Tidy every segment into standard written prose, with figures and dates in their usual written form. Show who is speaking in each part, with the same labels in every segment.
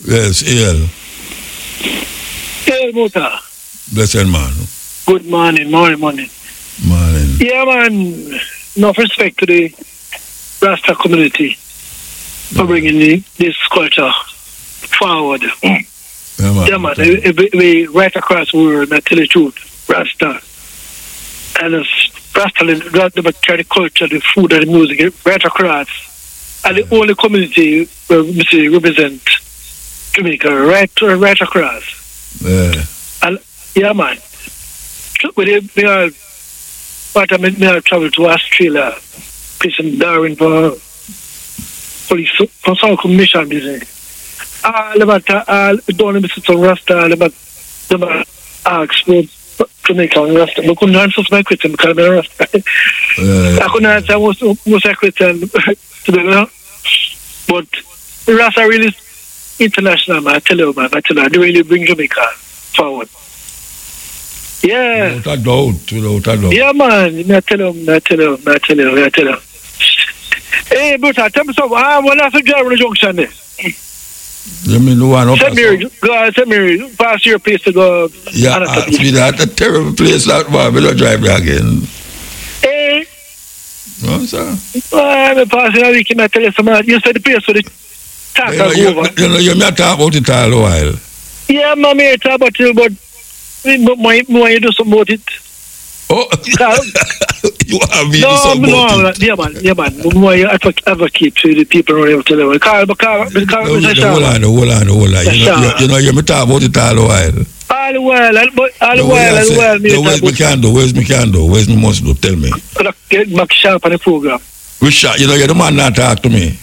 Speaker 1: Yes, Ale.
Speaker 2: Hey, Mota.
Speaker 1: Blessed man.
Speaker 2: Good morning, morning. Yeah, man. Enough respect to the Rasta community for bringing this culture forward. Yeah, man. We right across the world, I tell the truth. Rasta. And Rasta got the culture, the food, and the music right across. And the only community where we say represent Jamaica right across.
Speaker 1: Yeah.
Speaker 2: And yeah, man. We are part of me I travel to Australia, place in Darwin for police for some commission business. All about don't miss some Rasta, all about the ask for Jamaica and Rasta. We couldn't answer my question because I'm a Rasta. I couldn't answer most question today, but Rasta really international, man. I tell you, they really bring Jamaica forward. Yeah.
Speaker 1: Without a doubt.
Speaker 2: Yeah, man. I tell you. Hey, but tell me something. When I drive on the junction there.
Speaker 1: You mean the one up
Speaker 2: Send me, pass your place to go.
Speaker 1: Yeah, that's a terrible place that one. We don't drive there again.
Speaker 2: Hey.
Speaker 1: No, sir.
Speaker 2: I'm passing a week and I tell you something. You said the place for the talk over.
Speaker 1: You may talk about it all a while.
Speaker 2: Yeah, man, I talk about it, but why you do something about it?
Speaker 1: Oh, you have me do something about it?
Speaker 2: Yeah, man. Why you advocate to the people around here? Hold
Speaker 1: on. You know, you may talk about it all a while.
Speaker 2: All the while.
Speaker 1: Where's me can do? Where's me must do? Tell me.
Speaker 2: Get back sharp on the program.
Speaker 1: Which shot? You know, you're the man not talk to me.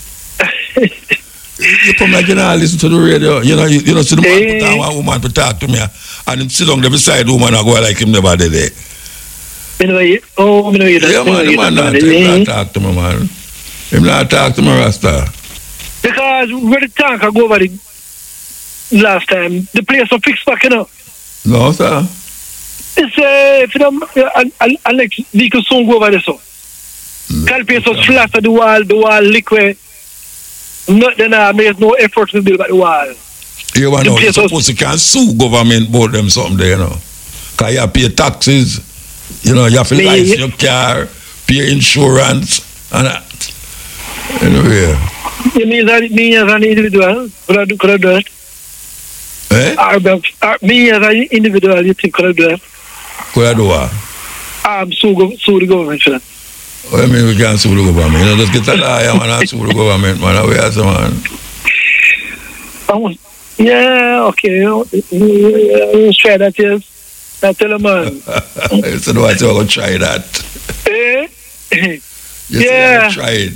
Speaker 1: You come like you know, listen to the radio. You know, see the man put on one woman to talk to me, and him sit down there beside the woman and go like him never did it.
Speaker 2: Yeah, man,
Speaker 1: the man not talk to me, man. Him not talk to me, Rasta.
Speaker 2: Because where the tank I go over the last time, the place was fixed back, you know.
Speaker 1: No, sir.
Speaker 2: It's if you know, and like vehicle soon go over there, so. The place was flat at the wall liquid. Then I made no effort to build back the wall.
Speaker 1: You know, you're supposed to can sue government about them something there, you know. Because you have to pay taxes, you know, you have to license your car, pay insurance, and that. Anyway.
Speaker 2: You mean that me as an individual, could I do that? Me as an individual, you think could I do that?
Speaker 1: Could I do what?
Speaker 2: Sue the government for that.
Speaker 1: What do you mean we can't sue the government? You know, just get a lawyer man and sue the government, man. We are some man.
Speaker 2: Yeah, okay. Let's try that, yes. I tell a man.
Speaker 1: You said, what you going to try that? You said, try it.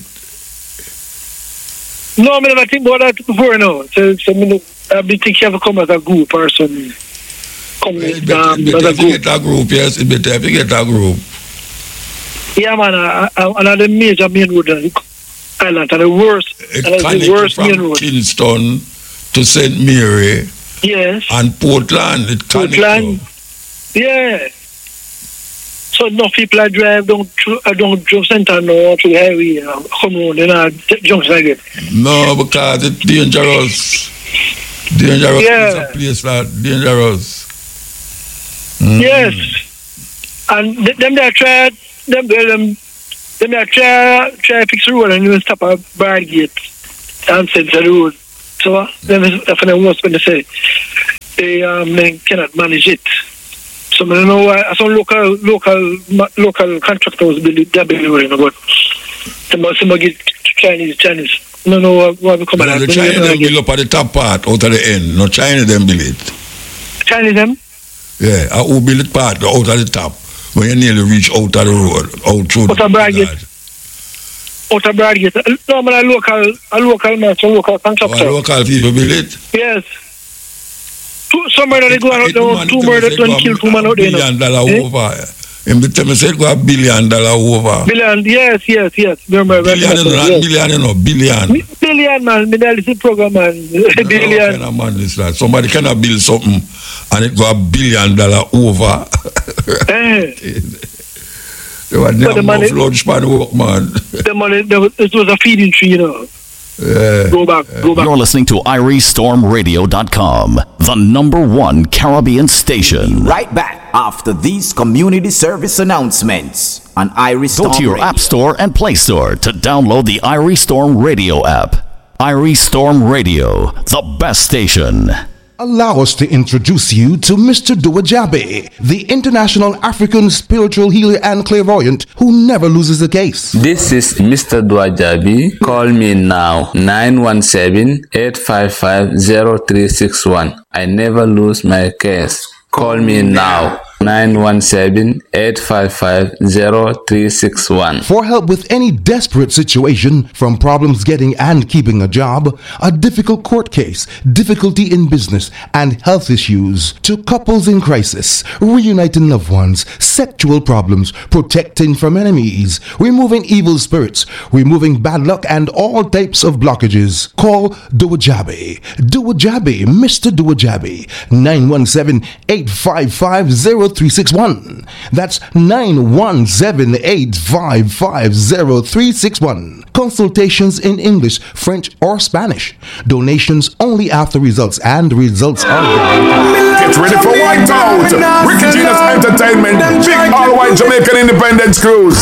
Speaker 2: No, I never think about that before, no. So I've been thinking of come as a group or something.
Speaker 1: It better if you get a group, yes. It better if you get a group.
Speaker 2: Yeah, man, and the major main road island, and the worst main road.
Speaker 1: Kingston to St. Mary.
Speaker 2: Yes.
Speaker 1: And Portland.
Speaker 2: Portland. Yeah. So no people drive don't center no to the highway, come on, junction again.
Speaker 1: No, because it's dangerous.
Speaker 2: Yeah.
Speaker 1: It's a place that dangerous.
Speaker 2: Yes. And them that tried. Them try fix the road and even stop a bar gate and center the road. So that's what most when they say they cannot manage it. So I don't know why some local contractors build it, but they must get Chinese. I don't know what we come at.
Speaker 1: The Chinese them build up at the top part out of the end. No Chinese them build it.
Speaker 2: Chinese them?
Speaker 1: Yeah, who build it part out of the top. When you nearly reach out of the road, out through
Speaker 2: the Broadgate. Out of Broadgate. No, but a local man, some local contractor.
Speaker 1: Local people build it?
Speaker 2: Yes. Somewhere that they go out there, 2 murders, 1 kill 2 men out there.
Speaker 1: $1 billion over. Him tell me say go $1 billion over.
Speaker 2: Billion, yes. Remember,
Speaker 1: billion.
Speaker 2: Billion, man. This program, man. Billion.
Speaker 1: Kind of man is that? Somebody cannot build something and it go $1 billion over. They were never enough lunch man work, man.
Speaker 2: The money, it was a feeding tree, you know. Go back.
Speaker 3: You're listening to IrieStormRadio.com, the #1 Caribbean station.
Speaker 4: Right back after these community service announcements on Irie Storm
Speaker 3: Go to your
Speaker 4: Radio.
Speaker 3: App Store and Play Store to download the Irie Storm Radio app. Irie Storm Radio, the best station.
Speaker 5: Allow us to introduce you to Mr. Duajabe, the international African spiritual healer and clairvoyant who never loses a case.
Speaker 6: This is Mr. Duajabe. Call me now, 917-855-0361. I never lose my case. Call me now, 917-855-0361.
Speaker 5: For help with any desperate situation, from problems getting and keeping a job, a difficult court case, difficulty in business, and health issues, to couples in crisis, reuniting loved ones, sexual problems, protecting from enemies, removing evil spirits, removing bad luck, and all types of blockages. Call Duajabe. Duajabe, Mr. Duajabe, 917-855-0361. That's 917-855-0361. Consultations in English, French, or Spanish. Donations only after results, and results are
Speaker 7: Get ready for Whiteout, Ricky Genius Entertainment, big all-white Jamaican Independence Cruise.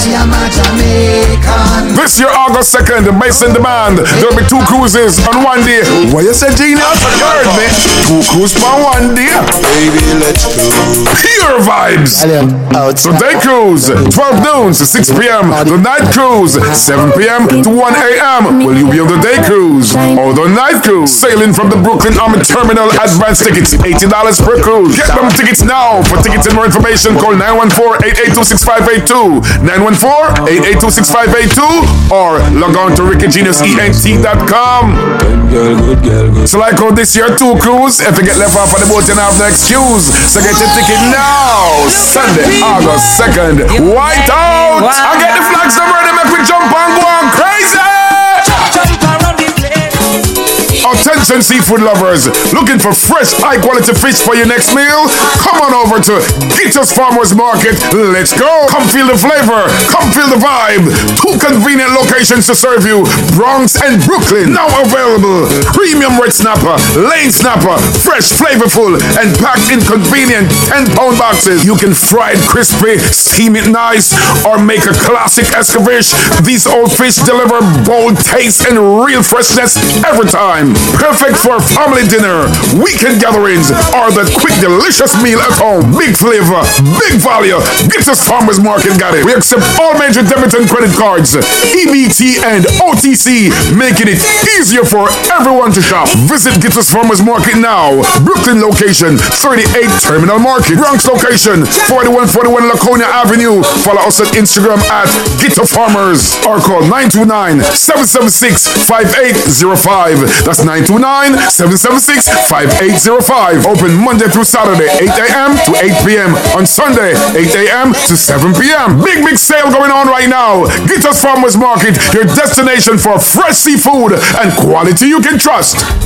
Speaker 7: This year, August 2nd, based in demand, there'll be 2 cruises on one day. What you say, Genius? You heard me. 2 cruises on one day. Baby, let's go. Pure vibes. The day cruise, 12 noon to 6 p.m. The night cruise, 7 p.m. to 1 a.m. Will you be on the day cruise or the night cruise? Sailing from the Brooklyn Army Terminal. Advance tickets, $80 per cruise. Get them tickets now. For tickets and more information, call 914-882-6582, 914-882-6582, or log on to rickygeniusent.com. So like how this year 2 cruise, if you get left off on the boat, you have no excuse. So get your ticket now. Sunday, August 2nd, Whiteout. I get the flags number ready, make we jump and go on crazy. Attention seafood lovers, looking for fresh, high-quality fish for your next meal? Come on over to Gittos Farmers Market. Let's go. Come feel the flavor. Come feel the vibe. 2 convenient locations to serve you. Bronx and Brooklyn. Now available. Premium red snapper, lane snapper, fresh, flavorful, and packed in convenient 10-pound boxes. You can fry it crispy, steam it nice, or make a classic escabeche. These old fish deliver bold taste and real freshness every time. Perfect for family dinner, weekend gatherings, or the quick, delicious meal at home. Big flavor, big value. Gittos Farmers Market got it. We accept all major debit and credit cards, EBT and OTC, making it easier for everyone to shop. Visit Gittos Farmers Market now. Brooklyn location, 38 Terminal Market. Bronx location, 4141 Laconia Avenue. Follow us on Instagram at Gitto Farmers, or call 929-776-5805. That's 929-776-5805. Open Monday through Saturday, 8 a.m. to 8 p.m. On Sunday, 8 a.m. to 7 p.m. Big sale going on right now. Gittos Farmers Market, your destination for fresh seafood and quality you can trust.